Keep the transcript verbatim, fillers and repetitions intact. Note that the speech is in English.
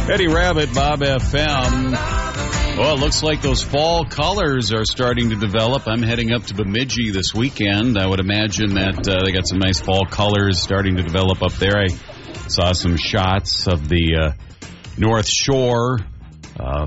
Eddie Rabbitt, Bob F M. Well, it looks like those fall colors are starting to develop. I'm heading up to Bemidji this weekend. I would imagine that uh, they got some nice fall colors starting to develop up there. I saw some shots of the uh, North Shore. Uh,